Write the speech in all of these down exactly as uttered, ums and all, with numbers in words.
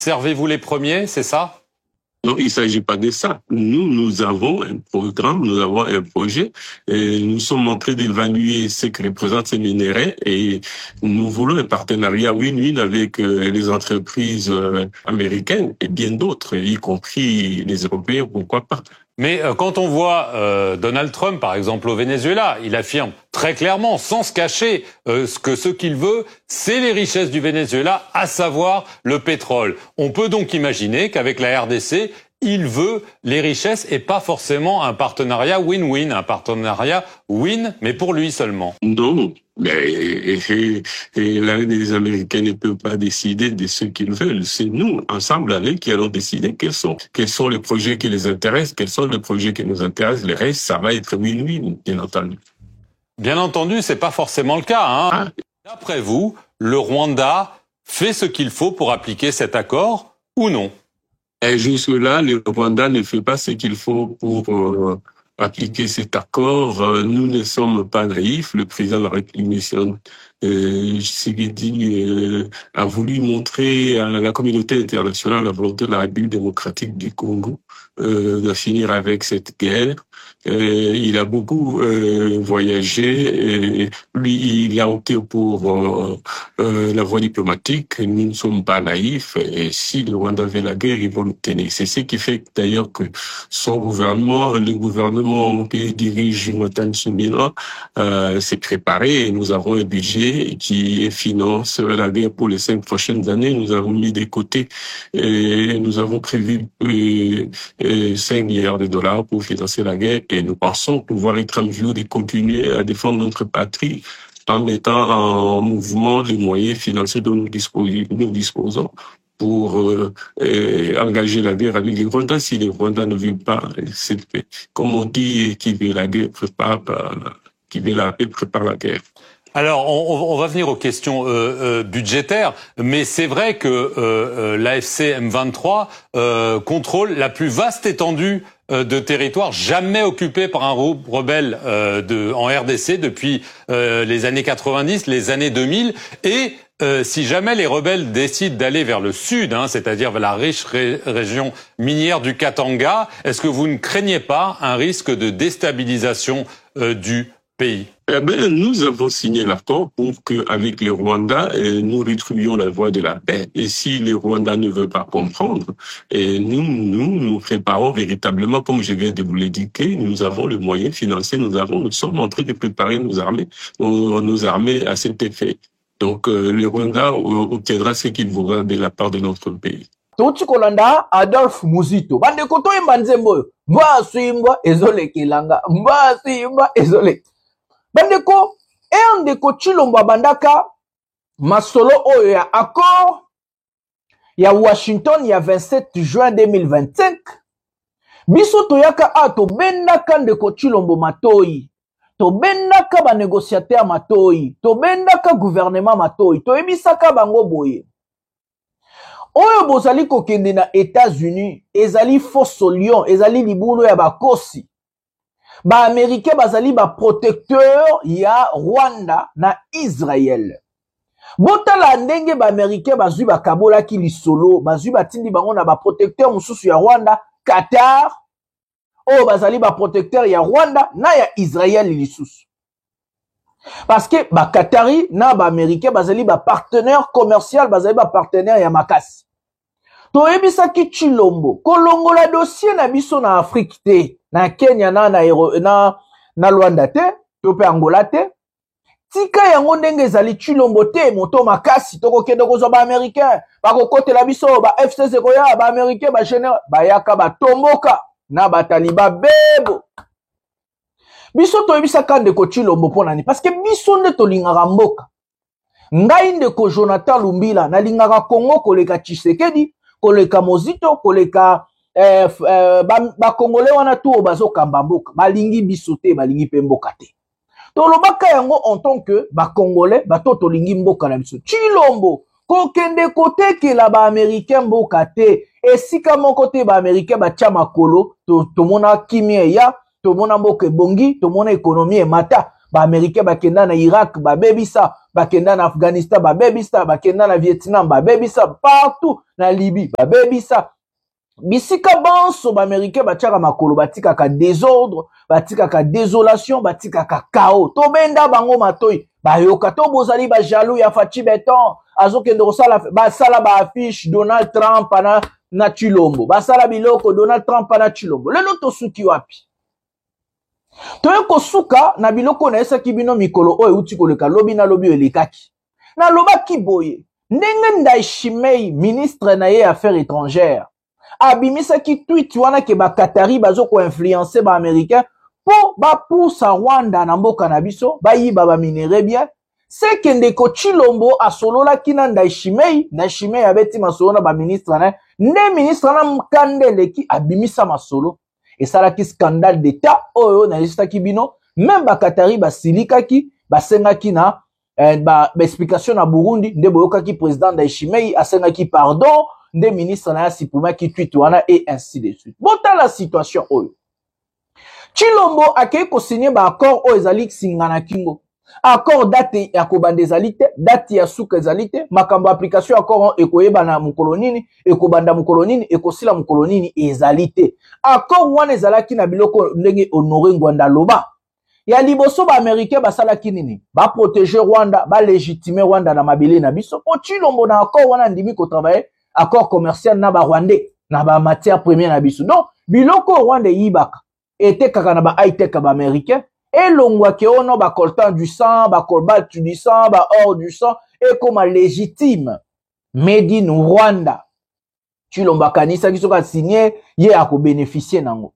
servez-vous les premiers, c'est ça? Non, il ne s'agit pas de ça. Nous, nous avons un programme, nous avons un projet, et nous sommes en train d'évaluer ce que représentent ces minéraux et nous voulons un partenariat win-win avec euh, les entreprises euh, américaines et bien d'autres, y compris les Européens, pourquoi pas. Mais euh, quand on voit euh, Donald Trump, par exemple, au Venezuela, il affirme très clairement, sans se cacher, euh, ce que ce qu'il veut, c'est les richesses du Venezuela, à savoir le pétrole. On peut donc imaginer qu'avec la R D C, il veut les richesses et pas forcément un partenariat win-win, un partenariat win, mais pour lui seulement. Non. Mais et, et, et là, les Américains ne peuvent pas décider de ce qu'ils veulent. C'est nous, ensemble avec, qui allons décider quels sont, quels sont les projets qui les intéressent, quels sont les projets qui nous intéressent. Le reste, ça va être win-win, bien entendu. Bien entendu, c'est pas forcément le cas, hein. Ah. D'après vous, le Rwanda fait ce qu'il faut pour appliquer cet accord ou non? Et jusque-là, le Rwanda ne fait pas ce qu'il faut pour euh, appliquer cet accord. Euh, nous ne sommes pas naïfs. Le président de la République, euh, Tshisekedi, euh, a voulu montrer à la communauté internationale la volonté de la République démocratique du Congo euh, de finir avec cette guerre. Euh, il a beaucoup euh, voyagé. Et lui, il a opté pour euh, euh, la voie diplomatique. Nous ne sommes pas naïfs. Et si le Rwanda veut la guerre, ils vont l'obtenir. C'est ce qui fait d'ailleurs que son gouvernement, le gouvernement qui dirige Jonathan Tsumila, euh, s'est préparé. Et nous avons un budget qui finance la guerre pour les cinq prochaines années. Nous avons mis de côté et nous avons prévu euh, euh, cinq milliards de dollars pour financer la guerre. Et nous pensons pouvoir être en mesure de continuer à défendre notre patrie en mettant en mouvement les moyens financiers dont nous disposons, nous disposons pour euh, euh, engager la guerre avec les Rwandais. Si les Rwandais ne veulent pas cette paix, comme on dit, qui veut la guerre prépare, qui veut la paix prépare la guerre. Alors, on, on va venir aux questions euh, euh, budgétaires, mais c'est vrai que euh, euh, l'A F C M vingt-trois euh, contrôle la plus vaste étendue euh, de territoire jamais occupée par un rebelle euh, de, en R D C depuis euh, les années quatre-vingt-dix, les années deux mille, et euh, si jamais les rebelles décident d'aller vers le sud, hein, c'est-à-dire vers la riche ré région minière du Katanga, est-ce que vous ne craignez pas un risque de déstabilisation euh, du pays? Eh bien, nous avons signé l'accord pour qu'avec les Rwandais, nous retrouvions la voie de la paix. Et si les Rwandais ne veulent pas comprendre, et nous, nous, nous préparons véritablement, comme je viens de vous l'indiquer, nous avons le moyen financier, nous avons, nous sommes en train de préparer nos armées, nos, nos armées à cet effet. Donc, euh, le Rwanda obtiendra ce qu'il voudra de la part de notre pays. Toti kolanda Adolphe Muzito. Bande koto imbanzembo. Mba suimba ezole kilanga. Mba suimba ezole. Bandeko, e ndeko Chilombo bandaka masolo oyo ya accord ya Washington ya vingt-sept juin deux mille vingt-cinq. Biso toyaka a to bendaka ndeko Chilombo matoi. To bendaka ba négociateur matoi. To bendaka gouvernement matoi. To ebisaka bango boye. Oyo bozali kokende na États-Unis, ezali faux lion, ezali libulu ya bakosi. Ba Américain bazali ba protecteur ya Rwanda na Israël. Botala ndenge ba Américain bazui ba kabola ki lisolo, bazui batindi bango na ba protecteur mususu ya Rwanda, Qatar. Oh bazali ba protecteur ya Rwanda na ya Israël lisusu. Parce que ba Qatari na ba Américain bazali ba partenaire commercial, bazali ba partenaire ya makasi. To ebisa ki Chilombo, kolongola dossier na biso na Afrique te, na Kenya na na na, na Luanda te, to pe Angola te. Tika yango ndenge ezali Chilombo te, moto makasi toko kende kozwa ba Américain, ba kokotela biso ba F C C koya ba Américain ba général, ba yaka ba tomboka na ba taliba bebo. Biso to ebisa kande ko Chilombo pona ni parce que biso nde to lingaka mboka. Ngai ndeko Jonathan Lumbila na lingaka Congo koleka Tshisekedi, koleka Mozito, koleka eh, eh, ba, ba Congolais wana tu bazo kamba mboka, balingi biso te, balingi pe mboka te. To lobaka yango en tant que ba Congolais, ba to to lingi mboka na biso. Chilombo ko kende kote ke la ba Américain mboka te, esika moko te ba Américain ba tia makolo, to to mona kimie ya, to mona mboka bongi, to mona économie mata. Ba Américain ba kenda na Irak, ba bebisa, bakenda na Afghanistan babebisa, bakenda na Vietnam babebisa, partout na Libye babebisa. Bisika banso ba américain batiaka makolo batika ka désordre, batika ka désolation, batika ka chaos. To benda bango matoi bayoka to bozali ba jaloux ya Fachi Beton azokende kosala basala ba affiche Donald Trump na na Chilombo, basala biloko Donald Trump na Chilombo. Lelo to suki wapi? Toye kosuka na biloko na esa kibino mikolo oyo uti koleka lobi na lobi elekaki. Na lobaki boye ndenge Ndayishimiye ministre na ye affaires étrangères abimisa ki tweet wana ke ba Qatari bazo ko influencer ba américain po ba poussa Rwanda na mboka na biso ba yiba ba minere bien c'est que ndeko Chilombo asolola kina Ndayishimiye Ndayishimiye abeti masolo na ba ministre na ne ministre na mkandele ki abimisa masolo esalaki scandale d'état oyo na lisitaki bino même ba Qatari ba silikaki ba sengaki na eh, ba, ba explication na Burundi nde boyokaki président Ndayishimiye asengaki pardon des ministres na sipuma qui tweet wana et ainsi de suite. Bota la situation oyo. Chilombo akei ko signer ba accord o ezali singana kingo. Accord date ya kobanda ezalite, date ya suka ezalite, makambo application accord ekoyeba na mukolonini, ekobanda mukolonini, ekosila mukolonini ezalite. Accord wana ezalaki na biloko ndenge Honoré Ngwanda loba. Ya liboso ba américain basalaki nini? Ba protéger Rwanda, ba légitimer Rwanda na mabele na biso. O Chilombo na accord wana ndimi ko travailler accord commercial na ba Rwandais na ba matière première na biso. Donc biloko Rwanda yibaka était kaka na ba high tech ba américain et longwa ke ono ba coltan du sang, ba cobalt du sang, ba or du sang et comme légitime made in Rwanda. Chilombo kanisa kiso ka signé ye ako bénéficier nango.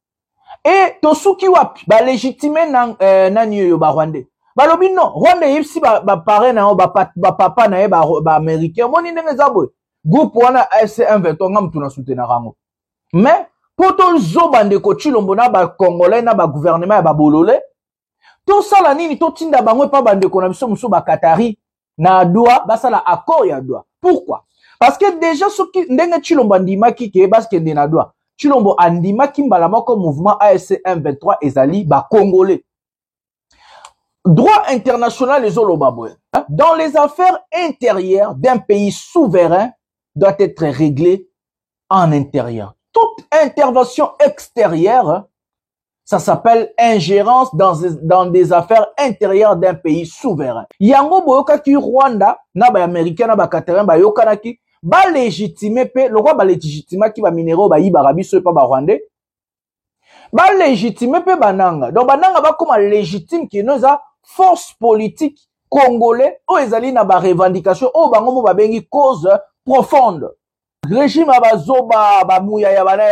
Et tosuki wapi ba légitimer na euh, na niyo ba Rwandais. Balobi non, Rwanda yipsi ba ba parent na ba ba papa na ye ba, ba américain moni ndenge zabwe. Groupe wana A F C M vingt-trois ngam tuna soutenir rango. Mais pour to zobande ko Chilombo na ba congolais na ba gouvernement ya ba bololé, to sala nini to tinda bangwe pa bande ko na biso muso ba Qatari na Doha basala accord ya Doha. Pourquoi? Parce que déjà soki ndenge Chilombo andimaki ke baske ndena Doha. Chilombo andimaki mbala moko mouvement A F C M vingt-trois ezali ba congolais. Droit international les olobaboy. Dans les affaires intérieures d'un pays souverain doit être réglé en intérieur. Toute intervention extérieure, ça s'appelle ingérence dans, dans des affaires intérieures d'un pays souverain. Yango boyoka ki Rwanda, na ba américain, na ba Qatarin, ba yokana ki, ba légitimer pe, le roi ba légitimer ki ba minéraux ba yiba rabiso pa ba Rwandais, ba légitimer pe bananga. Donc bananga ba comme légitime ki nous a force politique congolais, o ezali na ba revendication, o bango mo ba bengi cause profonde. Régime abazoba bamouya ya bana.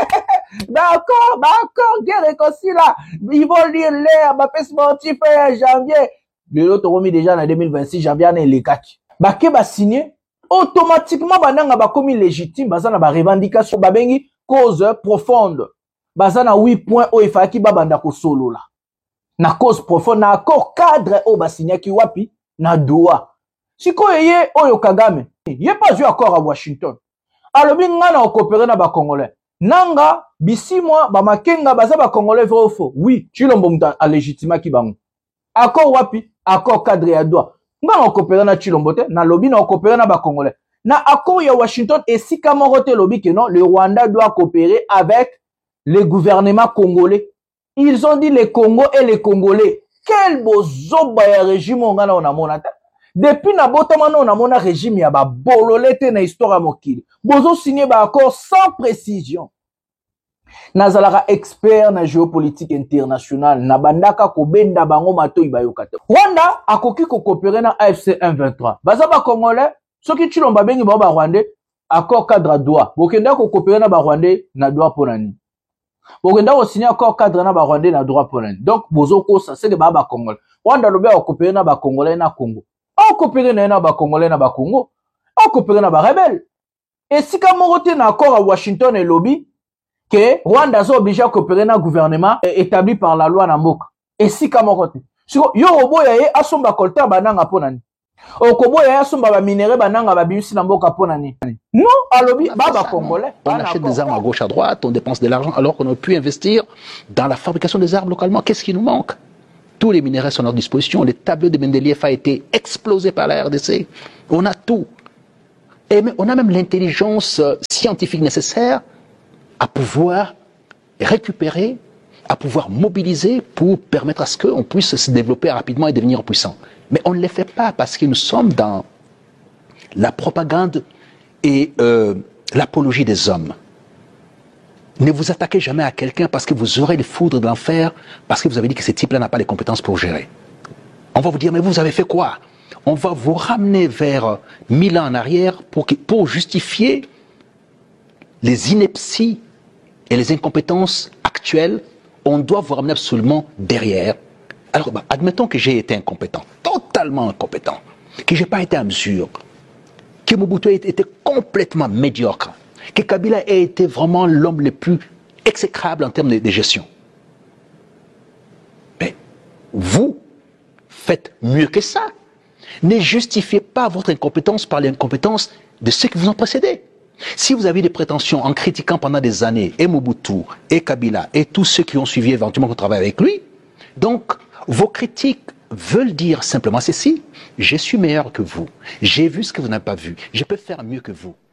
D'accord, d'accord, guerre réconcilie là. Ils vont lire l'air, ba paix sportif janvier. Le autre remis déjà en deux mille vingt-six janvier na les kaki. Ba ke ba signé automatiquement bananga ba komi légitime bazana ba revendication ba bengi cause profonde. Bazana huit points o ifaki ba banda ko solo là. Na cause profonde na accord cadre o ba signé ki wapi na Doha. Siko yeye oyo Kagame. Il n'y a pas eu accord à Washington. Alors, bien, on a coopéré avec les Congolais. Nanga, bisi moi, ba makenga, baza ba Congolais vrai ou faux? Oui, Chilombo mta a légitima ki bango. Accord wapi? Accord cadre ya Doha. Nga on coopéré na Chilombo te, na lobby na on coopéré na ba Congolais. Na accord ya Washington, et si kamorote lobby que non, le Rwanda doit coopérer avec le gouvernement congolais. Ils ont dit les Congo et les Congolais. Quel beau zoba ya régime on a na monata. Depuis na botamano na mona régime ya ba bololete na histoire mokili. Bozo signé ba accord sans précision. Nazalaka expert na géopolitique internationale na bandaka ko benda bango matoi bayokata. Rwanda akoki ko coopérer na A F C M vingt-trois. Baza ba Congolais, soki Chilombo bengi ba ba Rwandais, accord cadre à Doha. Bokenda ko coopérer na ba Rwandais na Doha ponani. Bokenda ko signer accord cadre na ba Rwandais na Doha ponani. Donc bozo ko ça c'est que ba ba Congolais. Rwanda lobe ko coopérer na ba Congolais na Congo. On coopère na ba Congolais na ba Congo, on coopère na ba rebelle. Et si comme on na accord à Washington et lobby que Rwanda est obligé à coopérer na gouvernement établi par la loi na mboka. Et si comme on si yo oboya ye asomba kolta bananga ponani. Okoboya ye asomba ba minéraux bananga ba bimisi na mboka ponani. Non, à lobby ba ba Congolais. On achète des armes à gauche à droite, on dépense de l'argent alors qu'on aurait pu investir dans la fabrication des armes localement. Qu'est-ce qui nous manque? Tous les minéraux sont à notre disposition. Le tableau de Mendeleïev a été explosé par la R D C. On a tout. Et on a même l'intelligence scientifique nécessaire à pouvoir récupérer, à pouvoir mobiliser pour permettre à ce qu'on puisse se développer rapidement et devenir puissant. Mais on ne le fait pas parce que nous sommes dans la propagande et euh, l'apologie des hommes. Ne vous attaquez jamais à quelqu'un parce que vous aurez les foudres de l'enfer, parce que vous avez dit que ce type-là n'a pas les compétences pour gérer. On va vous dire, mais vous avez fait quoi? On va vous ramener vers mille ans en arrière pour, que, pour justifier les inepties et les incompétences actuelles. On doit vous ramener absolument derrière. Alors, bah, admettons que j'ai été incompétent, totalement incompétent, que je n'ai pas été à mesure, que Mobutu était complètement médiocre, que Kabila ait été vraiment l'homme le plus exécrable en termes de, de gestion. Mais vous faites mieux que ça. Ne justifiez pas votre incompétence par l'incompétence de ceux qui vous ont précédé. Si vous avez des prétentions en critiquant pendant des années et Mobutu, et Kabila, et tous ceux qui ont suivi éventuellement qu'on travaille avec lui, donc vos critiques veulent dire simplement ceci: je suis meilleur que vous, j'ai vu ce que vous n'avez pas vu, je peux faire mieux que vous.